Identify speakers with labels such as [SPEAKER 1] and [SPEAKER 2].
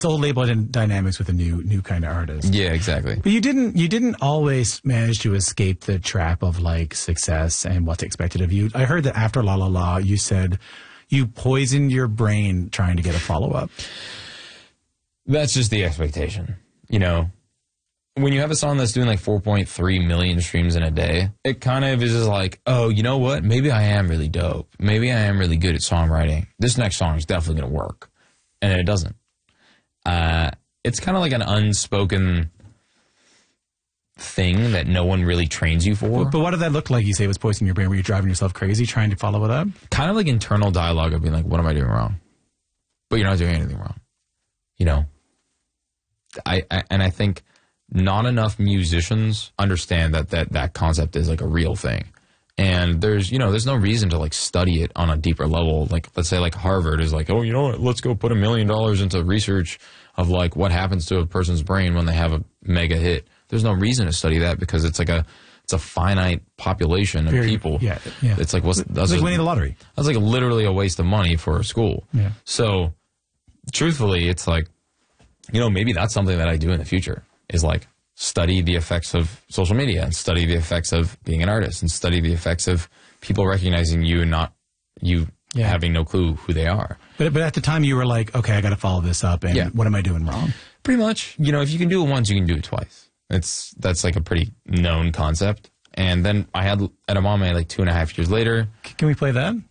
[SPEAKER 1] old label dynamics with a new kind of artist.
[SPEAKER 2] Yeah, exactly.
[SPEAKER 1] But you didn't always manage to escape the trap of like success and what's expected of you. I heard that after La La La, you said you poisoned your brain trying to get a follow-up.
[SPEAKER 2] That's just the expectation. You know, when you have a song that's doing like 4.3 million streams in a day, it kind of is just like, oh, you know what? Maybe I am really dope. Maybe I am really good at songwriting. This next song is definitely going to work. And it doesn't. It's kind of like an unspoken thing that no one really trains you for.
[SPEAKER 1] But what did that look like? You say it was poisoning your brain. Were you driving yourself crazy trying to follow it up?
[SPEAKER 2] Kind of like internal dialogue of being like, what am I doing wrong? But you're not doing anything wrong. You know? I think not enough musicians understand that concept is like a real thing. And there's no reason to like study it on a deeper level. Like, let's say like Harvard is like, oh, you know what? Let's go put $1 million into research of like what happens to a person's brain when they have a mega hit. There's no reason to study that because it's a finite population of people.
[SPEAKER 1] Yeah.
[SPEAKER 2] It's like,
[SPEAKER 1] that's like winning the lottery.
[SPEAKER 2] That's like literally a waste of money for a school.
[SPEAKER 1] Yeah.
[SPEAKER 2] So truthfully, it's like, maybe that's something that I do in the future is like study the effects of social media and study the effects of being an artist and study the effects of people recognizing you and not you having no clue who they are.
[SPEAKER 1] But at the time you were like, okay, I got to follow this up. And what am I doing wrong?
[SPEAKER 2] Pretty much. If you can do it once, you can do it twice. That's like a pretty known concept. And then I had Edamame like 2.5 years later.
[SPEAKER 1] Can we play that?